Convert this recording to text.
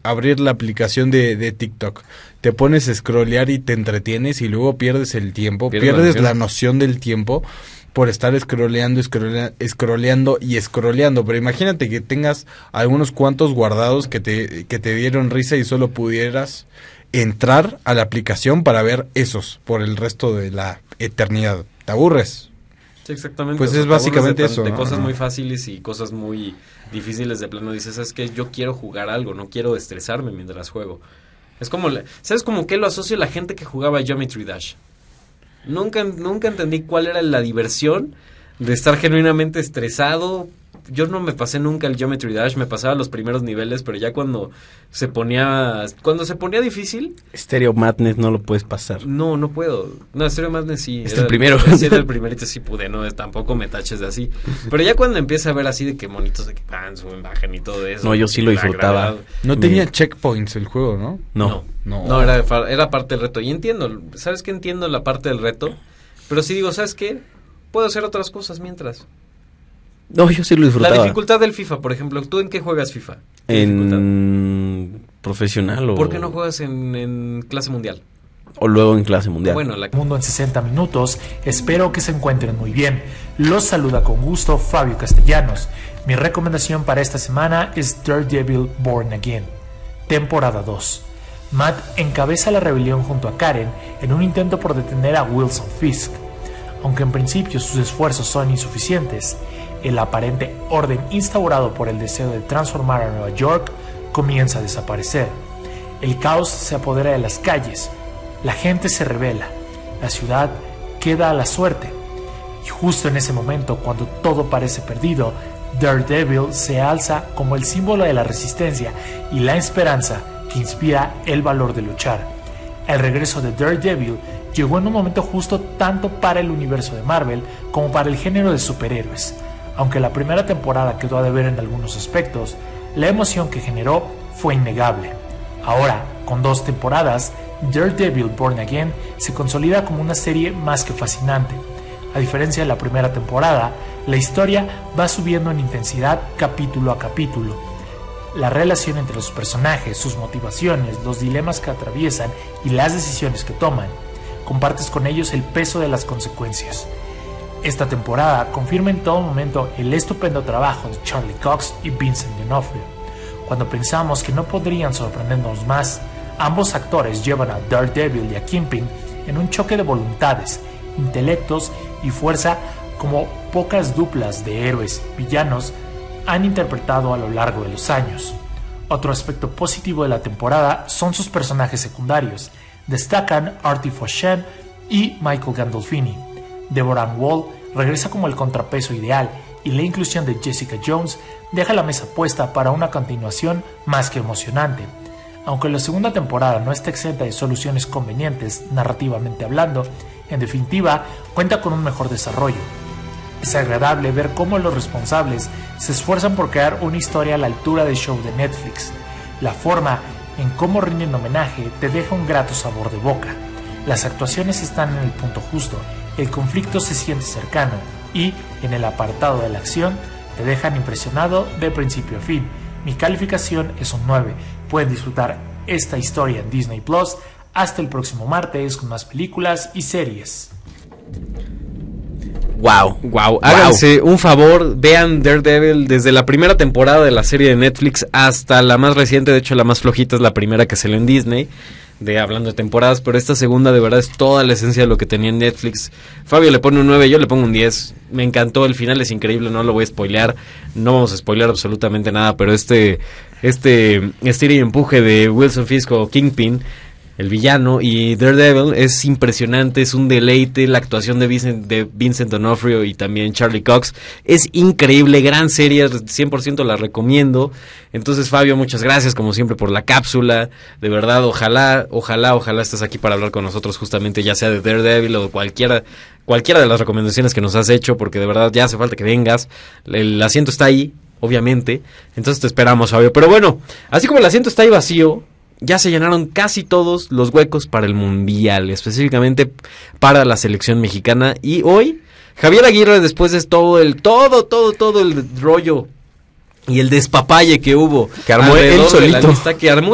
abrir la aplicación de TikTok. Te pones a scrollear y te entretienes y luego pierdes el tiempo, pierdes la noción del tiempo por estar scrolleando. Pero imagínate que tengas algunos cuantos guardados que te dieron risa y solo pudieras entrar a la aplicación para ver esos por el resto de la eternidad. ¿Te aburres? Sí, exactamente. Pues es básicamente eso, de ¿no? cosas muy fáciles y cosas muy difíciles de plano. Dices, es que yo quiero jugar algo, no quiero estresarme mientras juego. Es como, ¿sabes como qué lo asocio la gente que jugaba Geometry Dash? Nunca entendí cuál era la diversión de estar genuinamente estresado. Yo no me pasé nunca el Geometry Dash, me pasaba los primeros niveles, pero ya cuando se ponía difícil... Stereo Madness no lo puedes pasar. No puedo. No, Stereo Madness sí. Es el primero. Sí, era el primerito, sí pude, no, tampoco me taches de así. Pero ya cuando empieza a ver así de que monitos de que suben, bajan y todo eso. No, yo sí lo disfrutaba. No tenía checkpoints el juego, ¿no? No, era parte del reto. Y entiendo, ¿sabes qué? Entiendo la parte del reto, pero sí digo, ¿sabes qué? Puedo hacer otras cosas mientras. No, yo sí lo disfrutaba. La dificultad del FIFA, por ejemplo. ¿Tú en qué juegas FIFA? En profesional o... ¿Por qué no juegas en clase mundial? O luego en clase mundial. Bueno, Mundo en 60 minutos. Espero que se encuentren muy bien. Los saluda con gusto Fabio Castellanos. Mi recomendación para esta semana es Daredevil Born Again, temporada 2. Matt encabeza la rebelión junto a Karen en un intento por detener a Wilson Fisk. Aunque en principio sus esfuerzos son insuficientes, el aparente orden instaurado por el deseo de transformar a Nueva York comienza a desaparecer. El caos se apodera de las calles, la gente se rebela, la ciudad queda a la suerte. Y justo en ese momento, cuando todo parece perdido, Daredevil se alza como el símbolo de la resistencia y la esperanza que inspira el valor de luchar. El regreso de Daredevil llegó en un momento justo tanto para el universo de Marvel como para el género de superhéroes. Aunque la primera temporada quedó a deber en algunos aspectos, la emoción que generó fue innegable. Ahora, con 2 temporadas, Daredevil Born Again se consolida como una serie más que fascinante. A diferencia de la primera temporada, la historia va subiendo en intensidad capítulo a capítulo. La relación entre los personajes, sus motivaciones, los dilemas que atraviesan y las decisiones que toman, compartes con ellos el peso de las consecuencias. Esta temporada confirma en todo momento el estupendo trabajo de Charlie Cox y Vincent D'Onofrio. Cuando pensamos que no podrían sorprendernos más, ambos actores llevan a Daredevil y a Kingpin en un choque de voluntades, intelectos y fuerza como pocas duplas de héroes villanos han interpretado a lo largo de los años. Otro aspecto positivo de la temporada son sus personajes secundarios. Destacan Artie Fauchen y Michael Gandolfini. Deborah Ann Woll regresa como el contrapeso ideal y la inclusión de Jessica Jones deja la mesa puesta para una continuación más que emocionante. Aunque la segunda temporada no está exenta de soluciones convenientes narrativamente hablando, en definitiva cuenta con un mejor desarrollo. Es agradable ver cómo los responsables se esfuerzan por crear una historia a la altura del show de Netflix. La forma en cómo rinden homenaje te deja un grato sabor de boca. Las actuaciones están en el punto justo, el conflicto se siente cercano y, en el apartado de la acción, te dejan impresionado de principio a fin. Mi calificación es un 9. Pueden disfrutar esta historia en Disney Plus. Hasta el próximo martes con más películas y series. Wow. Háganse un favor, vean Daredevil desde la primera temporada de la serie de Netflix hasta la más reciente. De hecho, la más flojita es la primera que salió en Disney, hablando de temporadas, pero esta segunda de verdad es toda la esencia de lo que tenía en Netflix. Fabio le pone un 9, yo le pongo un 10. Me encantó, el final es increíble, no lo voy a spoilear, no vamos a spoilear absolutamente nada, pero este estira y empuje de Wilson Fisk o Kingpin, el villano, y Daredevil es impresionante, es un deleite. La actuación de Vincent D'Onofrio y también Charlie Cox es increíble, gran serie, 100% la recomiendo. Entonces, Fabio, muchas gracias como siempre por la cápsula, de verdad, ojalá estés aquí para hablar con nosotros justamente, ya sea de Daredevil o cualquiera de las recomendaciones que nos has hecho, porque de verdad ya hace falta que vengas, el asiento está ahí, obviamente, entonces te esperamos, Fabio. Pero bueno, así como el asiento está ahí vacío, ya se llenaron casi todos los huecos para el Mundial, específicamente para la selección mexicana. Y hoy, Javier Aguirre, después de todo el rollo y el despapalle que hubo, que armó él solito, que armó